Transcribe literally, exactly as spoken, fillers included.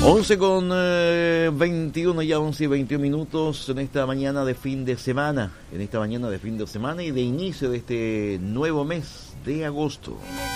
once con eh, veintiuno, ya once y veintiún minutos en esta mañana de fin de semana, en esta mañana de fin de semana y de inicio de este nuevo mes de agosto.